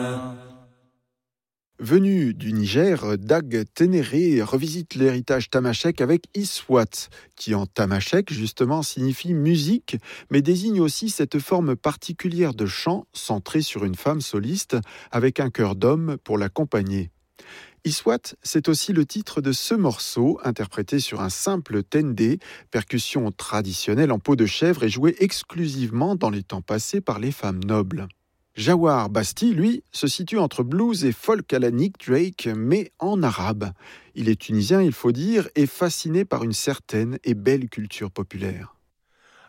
Venu du Niger, Dag Ténéré revisite l'héritage tamashek avec Iswat, qui en tamashek justement signifie musique, mais désigne aussi cette forme particulière de chant centrée sur une femme soliste avec un chœur d'homme pour l'accompagner. Iswat, c'est aussi le titre de ce morceau, interprété sur un simple tendé, percussion traditionnelle en peau de chèvre et jouée exclusivement dans les temps passés par les femmes nobles. Jawar Basti, lui, se situe entre blues et folk à la Nick Drake, mais en arabe. Il est tunisien, il faut dire, et fasciné par une certaine et belle culture populaire.